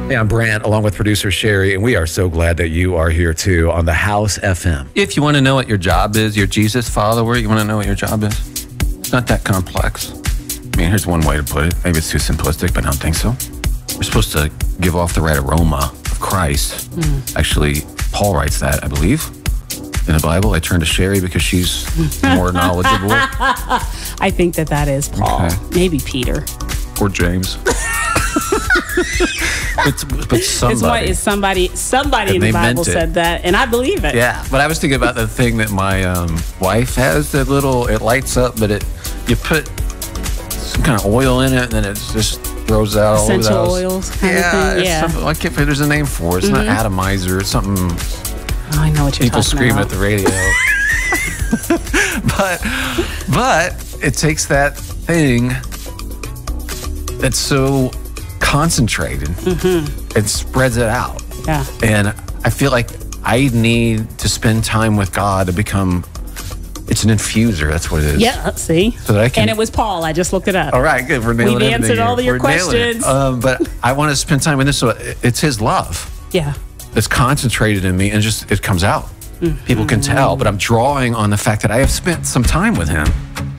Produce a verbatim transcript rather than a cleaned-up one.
Hey, I'm Brant, along with producer Sherry, and we are so glad that you are here too on the House F M. If you want to know what your job is, you're Jesus follower, you want to know what your job is? It's not that complex. I mean, here's one way to put it. Maybe it's too simplistic, but I don't think so. We're supposed to give off the right aroma of Christ. Mm. Actually, Paul writes that, I believe, in the Bible. I turn to Sherry because she's more knowledgeable. I think that that is Paul. Okay. Maybe Peter. Or James. but, but somebody. It's what is somebody, somebody in the Bible said that, and I believe it. Yeah, but I was thinking about the thing that my um, wife has, that little, it lights up, but it you put some kind of oil in it, and then it just throws out all essential those oils kind yeah, of thing. Yeah, I can't, there's a name for it. It's mm-hmm. not atomizer. It's something. Oh, I know what you're people talking scream about. at the radio. but but it takes that thing that's so concentrated mm-hmm. and spreads it out. Yeah. And I feel like I need to spend time with God to become, it's an infuser, that's what it is. Yeah, let's see. So that I can, and it was Paul, I just looked it up. All right, good. We're nailing We've answered all of your We're questions. Um, but I want to spend time with this, so it's his love. Yeah. It's concentrated in me and just, it comes out. Mm-hmm. People can tell, but I'm drawing on the fact that I have spent some time with him.